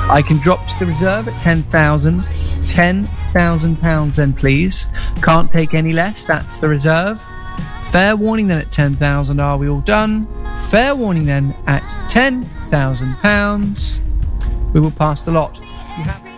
I can drop to the reserve at 10,000. £10,000 then, please. Can't take any less. That's the reserve. Fair warning then at 10,000. Are we all done? Fair warning then at £10,000. We will pass the lot. You happy?